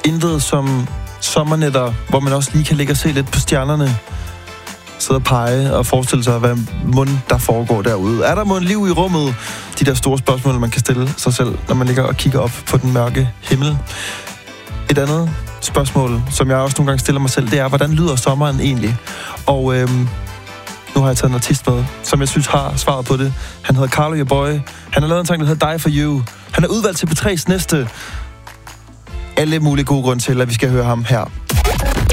intet som sommernætter, hvor man også lige kan ligge og se lidt på stjernerne, sidde og pege og forestille sig, hvad mund der foregår derude. Er der mund liv i rummet? De der store spørgsmål, man kan stille sig selv, når man ligger og kigger op på den mørke himmel. Et andet spørgsmål, som jeg også nogle gange stiller mig selv, det er, hvordan lyder sommeren egentlig? Og nu har jeg taget en artist med, som jeg synes har svaret på det. Han hedder Carlo Your Boy. Han har lavet en sang, der hedder Die For You. Han er udvalgt til P3's næste. Alle mulige gode grunde til, at vi skal høre ham her